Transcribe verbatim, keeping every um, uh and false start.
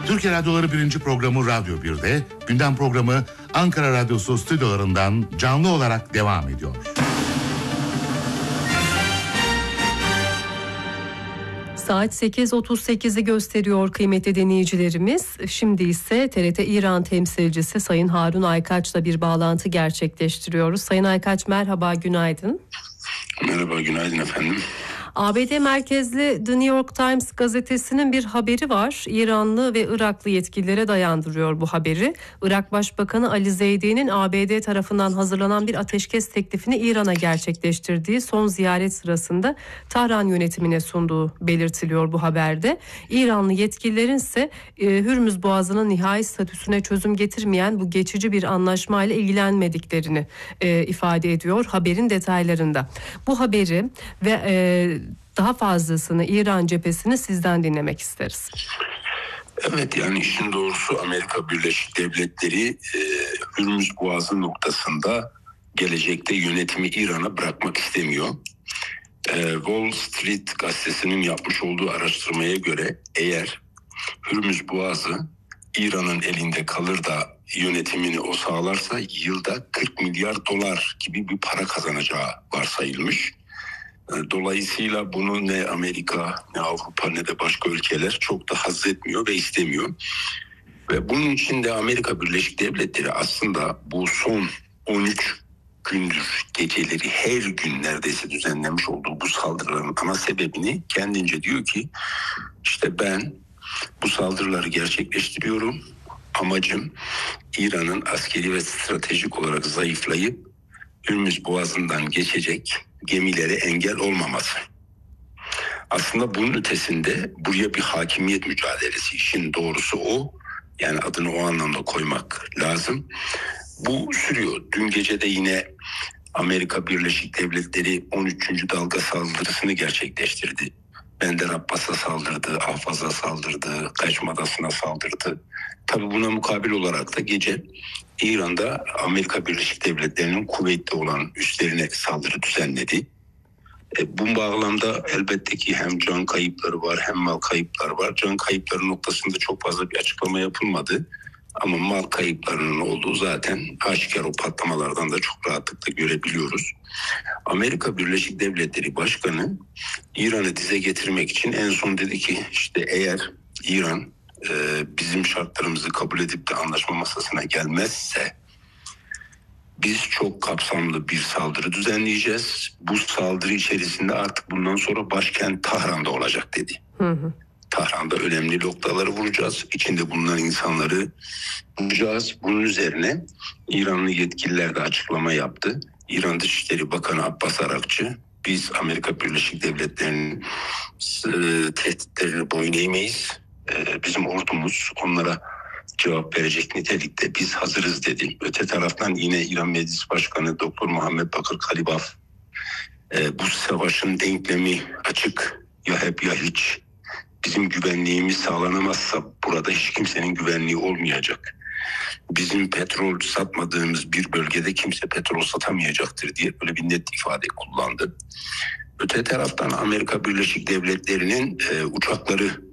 Türkiye Radyoları birinci programı Radyo bir'de, gündem programı Ankara Radyosu stüdyolarından canlı olarak devam ediyor. Saat sekiz otuz sekizi gösteriyor kıymetli dinleyicilerimiz. Şimdi ise T R T İran temsilcisi Sayın Harun Aykaç'la bir bağlantı gerçekleştiriyoruz. Sayın Aykaç merhaba, günaydın. Merhaba, günaydın efendim. A B D merkezli The New York Times gazetesinin bir haberi var. İranlı ve Iraklı yetkililere dayandırıyor bu haberi. Irak Başbakanı Ali Zeydi'nin A B D tarafından hazırlanan bir ateşkes teklifini İran'a gerçekleştirdiği son ziyaret sırasında Tahran yönetimine sunduğu belirtiliyor bu haberde. İranlı yetkililerin ise e, Hürmüz Boğazı'nın nihai statüsüne çözüm getirmeyen bu geçici bir anlaşmayla ilgilenmediklerini e, ifade ediyor haberin detaylarında. Bu haberi ve e, daha fazlasını İran cephesini sizden dinlemek isteriz. Evet, yani işin doğrusu Amerika Birleşik Devletleri e, Hürmüz Boğazı noktasında gelecekte yönetimi İran'a bırakmak istemiyor. E, Wall Street gazetesinin yapmış olduğu araştırmaya göre eğer Hürmüz Boğazı İran'ın elinde kalır da yönetimini o sağlarsa yılda kırk milyar dolar gibi bir para kazanacağı varsayılmış. Dolayısıyla bunu ne Amerika, ne Avrupa, ne de başka ülkeler çok da haz etmiyor ve istemiyor. Ve bunun için de Amerika Birleşik Devletleri aslında bu son on üç gündür geceleri her gün neredeyse düzenlemiş olduğu bu saldırıların ana sebebini kendince diyor ki işte ben bu saldırıları gerçekleştiriyorum. Amacım İran'ın askeri ve stratejik olarak zayıflayıp Hürmüz Boğazı'ndan geçecek gemilere engel olmaması. Aslında bunun ötesinde buraya bir hakimiyet mücadelesi, işin doğrusu o. Yani adını o anlamda koymak lazım. Bu sürüyor. Dün gece de yine Amerika Birleşik Devletleri on üçüncü dalga saldırısını gerçekleştirdi. Bender Abbas'a saldırdı, Ahvaz'a saldırdı, Kaşm Adası'na saldırdı. Tabii buna mukabil olarak da gece İran'da Amerika Birleşik Devletleri'nin kuvvetli olan üslerine saldırı düzenledi. E, bu bağlamda elbette ki hem can kayıpları var hem mal kayıpları var. Can kayıpları noktasında çok fazla bir açıklama yapılmadı. Ama mal kayıplarının olduğu zaten aşikar, o patlamalardan da çok rahatlıkla görebiliyoruz. Amerika Birleşik Devletleri Başkanı İran'ı dize getirmek için en son dedi ki işte eğer İran e, bizim şartlarımızı kabul edip de anlaşma masasına gelmezse biz çok kapsamlı bir saldırı düzenleyeceğiz. Bu saldırı içerisinde artık bundan sonra başkent Tahran'da olacak dedi. Hı hı. Tahran'da önemli noktaları vuracağız. İçinde bulunan insanları vuracağız. Bunun üzerine İranlı yetkililer de açıklama yaptı. İran Dışişleri Bakanı Abbas Arakçı, biz Amerika Birleşik Devletleri'nin e, tehditlerini boyun eğmeyiz. E, bizim ordumuz onlara cevap verecek nitelikte, biz hazırız dedi. Öte taraftan yine İran Meclis Başkanı Doktor Muhammed Bakır Kalibaf, e, bu savaşın denklemi açık, ya hep ya hiç. Bizim güvenliğimiz sağlanamazsa burada hiç kimsenin güvenliği olmayacak. Bizim petrol satmadığımız bir bölgede kimse petrol satamayacaktır diye böyle bir net ifade kullandı. Öte taraftan Amerika Birleşik Devletleri'nin e, uçakları